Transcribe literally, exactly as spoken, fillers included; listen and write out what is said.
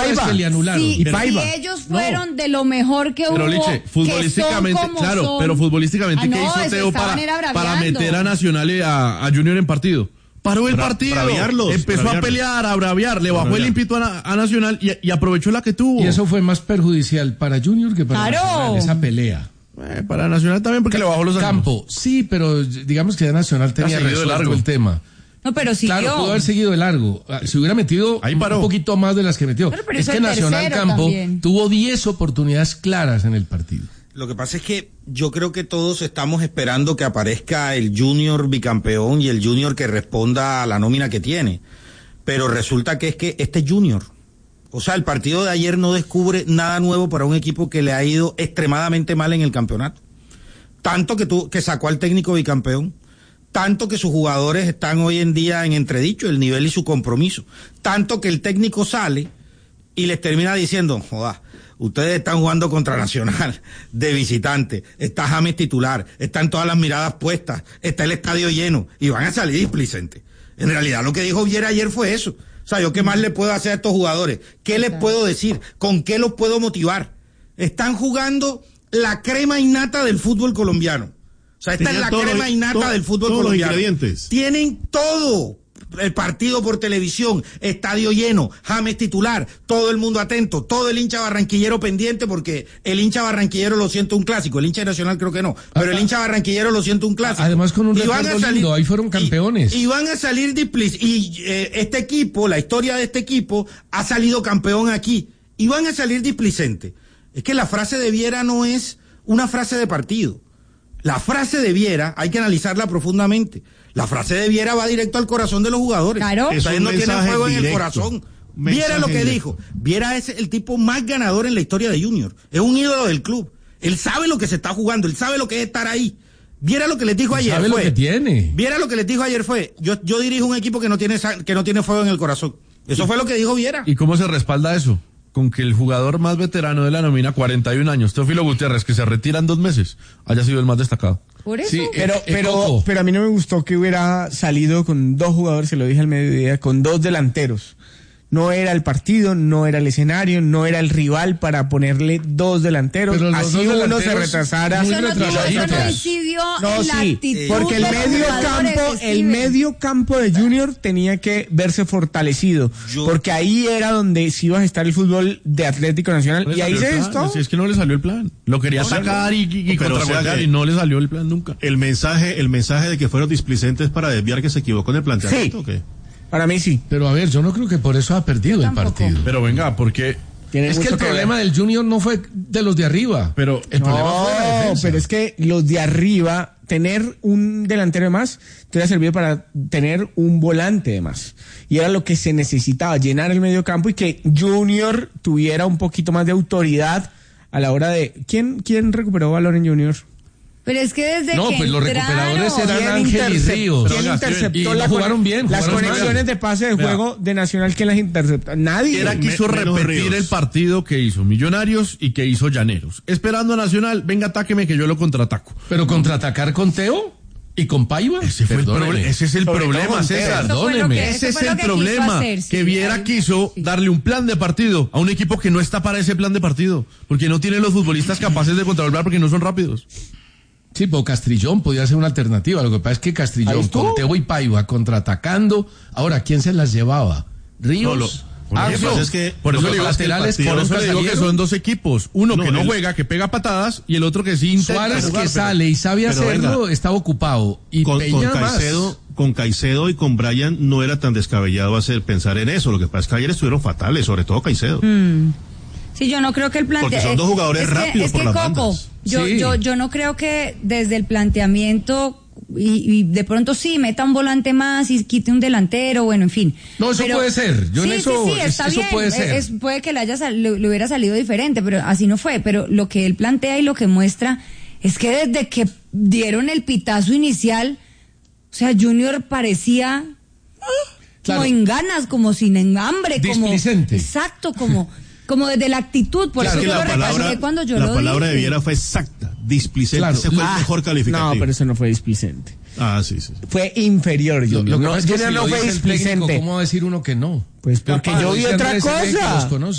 Paiva. Que le anularon. Sí, y Paiva. Y ellos fueron no. de lo mejor que pero, hubo. Liche, futbolísticamente, claro, son. pero futbolísticamente, ah, ¿qué no, hizo Teo para, para meter a Nacional y a, a Junior en partido? Paró el Bra- partido, braviarlos, empezó braviarlos. a pelear, a braviar, le bajó Braviar. el ímpetu a, a Nacional y, y aprovechó la que tuvo. Y eso fue más perjudicial para Junior que para Claro. Nacional, esa pelea. Eh, para Nacional también porque le bajó los ánimos. Campo, sí, pero digamos que ya Nacional tenía seguido de resuelto largo. el tema. No, pero siguió. Claro, pudo haber seguido de largo. Si hubiera metido Ahí un paró. poquito más de las que metió. Pero, pero es hizo que el Nacional tercero Campo también. tuvo diez oportunidades claras en el partido. Lo que pasa es que yo creo que todos estamos esperando que aparezca el Junior bicampeón y el Junior que responda a la nómina que tiene. Pero resulta que es que este Junior, o sea, el partido de ayer no descubre nada nuevo para un equipo que le ha ido extremadamente mal en el campeonato. Tanto que, tu, que sacó al técnico bicampeón, tanto que sus jugadores están hoy en día en entredicho, el nivel y su compromiso, tanto que el técnico sale y les termina diciendo, joda, ustedes están jugando contra Nacional de visitante, está James titular, están todas las miradas puestas, está el estadio lleno y van a salir displicentes. En realidad lo que dijo Viera ayer fue eso. O sea, ¿yo qué más le puedo hacer a estos jugadores? ¿Qué les puedo decir? ¿Con qué los puedo motivar? Están jugando la crema innata del fútbol colombiano. O sea, esta Tenían es la todos crema los- innata todo- del fútbol todos los colombiano. ingredientes. Tienen todo. El partido por televisión, estadio lleno, James titular, todo el mundo atento, todo el hincha barranquillero pendiente, porque el hincha barranquillero lo siente un clásico, el hincha nacional creo que no, pero el hincha barranquillero lo siente un clásico. Además con un Y van a recuerdo salir- lindo, ahí fueron campeones. Y, y van a salir displic- y eh, este equipo, la historia de este equipo, ha salido campeón aquí, y van a salir displicentes. Es que la frase de Viera no es una frase de partido. La frase de Viera hay que analizarla profundamente. La frase de Viera va directo al corazón de los jugadores. Claro. Es Ustedes un no tienen mensaje fuego en el directo. corazón. Un Viera lo que mensaje dijo. Viera es el tipo más ganador en la historia de Junior. Es un ídolo del club. Él sabe lo que se está jugando. Él sabe lo que es estar ahí. Viera lo que les dijo ayer Sabe fue. lo que tiene. Viera lo que les dijo ayer fue. Yo, yo dirijo un equipo que no tiene sa- que no tiene fuego en el corazón. Eso fue lo que dijo Viera. ¿Y cómo se respalda eso? Con que el jugador más veterano de la nómina, cuarenta y un años, Teófilo Gutiérrez, que se retira en dos meses, haya sido el más destacado. Por eso. Sí, Pero, Eh, eh, pero, Coco. pero a mí no me gustó que hubiera salido con dos jugadores, se lo dije al mediodía, con dos delanteros. No era el partido, no era el escenario, no era el rival para ponerle dos delanteros. Pero los Así dos uno se delanteros retrasara. muy Eso no, tuvo- eso no retrasaditos. incidió No, en la sí, actitud porque el de los medio jugadores campo, que el escriben. medio campo de Junior tenía que verse fortalecido, Yo- porque ahí era donde sí iba a estar el fútbol de Atlético Nacional, No le y ahí salió se el plan, esto. si es que no le salió el plan. Lo quería sacar y, y, y Pero, o sea contragolpear que- y no le salió el plan nunca. El mensaje, el mensaje de que fueron displicentes para desviar que se equivocó en el planteamiento, Sí. ¿o qué? Para mí sí. Pero a ver, yo no creo que por eso ha perdido Yo el tampoco. partido. Pero venga, porque... Tiene Es que mucho el problema ver. del Junior no fue de los de arriba. Pero el problema fue la No, defensa. pero es que los de arriba, tener un delantero de más, te hubiera servido para tener un volante de más. Y era lo que se necesitaba, llenar el medio campo y que Junior tuviera un poquito más de autoridad a la hora de... ¿Quién, quién recuperó balón en Junior? Pero es que desde No, que pues los entraron- recuperadores eran ¿Quién Ángel y intercep- Ríos. ¿Quién Pero, interceptó y la no jugaron conex- bien, las jugaron conexiones mal. de pase de Vea. juego de Nacional? ¿Quién las interceptó? Nadie. Era quiso Me- menos repetir Ríos. el partido que hizo Millonarios y que hizo Llaneros. Esperando a Nacional, venga, atáqueme que yo lo contraataco. Pero contraatacar con Teo y con Paiva. Ese, fue el Perdóneme. proble- ese es el Sobre todo problema, con Teo. César. Eso fue lo Perdóneme. que- Ese eso es fue lo el que quiso problema, hacer, sí, que Viera ahí- quiso sí. darle un plan de partido a un equipo que no está para ese plan de partido, porque no tiene los futbolistas capaces de contrarrestar porque no son rápidos. Sí, pero Castrillón podía ser una alternativa. Lo que pasa es que Ahí Castrillón estuvo. con Teo y Paiva contraatacando. Ahora, ¿quién se las llevaba? Ríos. No, lo- Ah, Lo que no. pasa es que Por eso lo le que digo, pasa es que el laterales, partido- por eso le digo que salieron? son dos equipos. Uno No, que no el- juega, que pega patadas, y el otro que sí intenta Suárez jugar, que pero- sale y sabe pero hacerlo, venga. estaba ocupado. Y con, Peña con más. Caicedo, con Caicedo y con Brian no era tan descabellado hacer pensar en eso. Lo que pasa es que ayer estuvieron fatales, sobre todo Caicedo. Sí, yo no creo que el planteamiento... Porque son dos jugadores es que, rápidos es por que, las Coco, bandas. yo, Sí. yo, yo no creo que desde el planteamiento... Y, y de pronto sí, meta un volante más y quite un delantero, bueno, en fin. No, eso puede ser. Yo en sí, eso- sí, sí, está eso bien. puede ser. Es- puede que le, haya sal- le, le hubiera salido diferente, pero así no fue. Pero lo que él plantea y lo que muestra es que desde que dieron el pitazo inicial, o sea, Junior parecía Claro. como en ganas, como sin en hambre, como Displicente. exacto, como como desde la actitud. Por Es eso que yo la lo recalqué palabra, cuando yo la lo palabra de dije. Viera fue exacta, displicente. Claro. Ese fue Ah, el mejor calificativo. No, pero eso no fue displicente. Ah, sí, sí. sí. Fue inferior, Lo, Junior. lo que No, pasa es que Junior si no lo fue dice el técnico, displicente. ¿cómo va a decir uno que no? Pues porque Capaz, yo lo vi dice otra Andrés Eneque, cosa. los conoce.